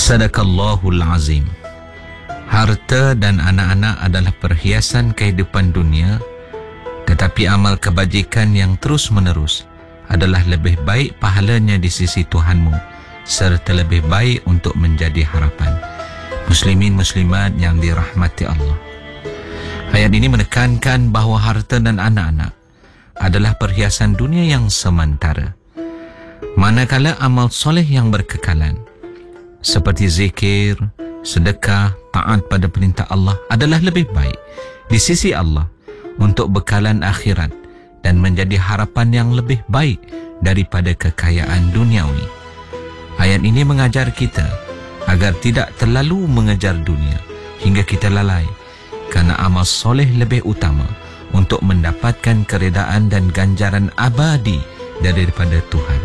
Sadaqallahul azim. Harta dan anak-anak adalah perhiasan kehidupan dunia, tetapi amal kebajikan yang terus-menerus adalah lebih baik pahalanya di sisi Tuhanmu, serta lebih baik untuk menjadi harapan. Muslimin muslimat yang dirahmati Allah. Ayat ini menekankan bahawa harta dan anak-anak adalah perhiasan dunia yang sementara, manakala amal soleh yang berkekalan seperti zikir, sedekah, taat pada perintah Allah adalah lebih baik di sisi Allah untuk bekalan akhirat dan menjadi harapan yang lebih baik daripada kekayaan duniawi. Ayat ini mengajar kita agar tidak terlalu mengejar dunia hingga kita lalai, kerana amal soleh lebih utama untuk mendapatkan keredaan dan ganjaran abadi daripada Tuhan.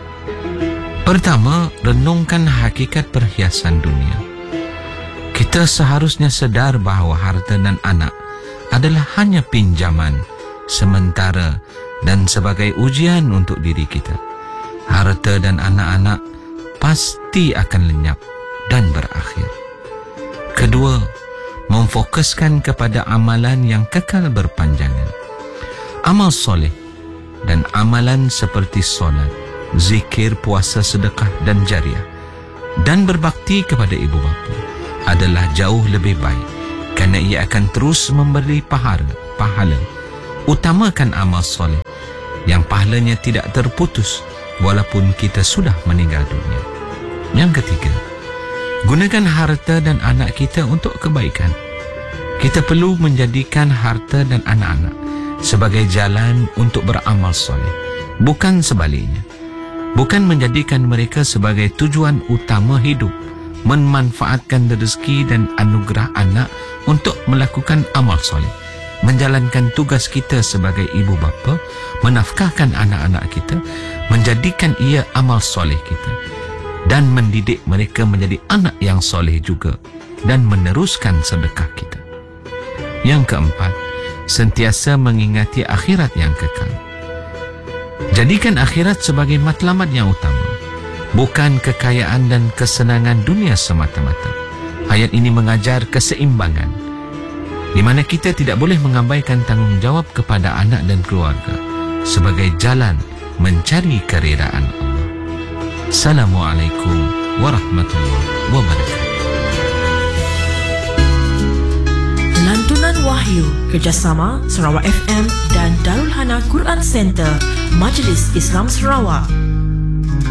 Pertama, renungkan hakikat perhiasan dunia. Kita seharusnya sedar bahawa harta dan anak adalah hanya pinjaman sementara dan sebagai ujian untuk diri kita. Harta dan anak-anak pasti akan lenyap dan berakhir. Kedua, memfokuskan kepada amalan yang kekal berpanjangan. Amal soleh dan amalan seperti solat, zikir, puasa, sedekah dan jariah dan berbakti kepada ibu bapa adalah jauh lebih baik, kerana ia akan terus memberi pahala. Utamakan amal soleh yang pahalanya tidak terputus walaupun kita sudah meninggal dunia. Yang ketiga, gunakan harta dan anak kita untuk kebaikan. Kita perlu menjadikan harta dan anak-anak sebagai jalan untuk beramal soleh, bukan sebaliknya. Bukan menjadikan mereka sebagai tujuan utama hidup, memanfaatkan rezeki dan anugerah anak untuk melakukan amal soleh, menjalankan tugas kita sebagai ibu bapa, menafkahkan anak-anak kita, menjadikan ia amal soleh kita, dan mendidik mereka menjadi anak yang soleh juga, dan meneruskan sedekah kita. Yang keempat, sentiasa mengingati akhirat yang kekal. Jadikan akhirat sebagai matlamat yang utama, bukan kekayaan dan kesenangan dunia semata-mata. Ayat ini mengajar keseimbangan, di mana kita tidak boleh mengabaikan tanggungjawab kepada anak dan keluarga sebagai jalan mencari keredaan Allah. Assalamualaikum warahmatullahi wabarakatuh. Lantunan Wahyu kerjasama Sarawak FM dan Darul Hana Quran Center, Majlis Islam Sarawak.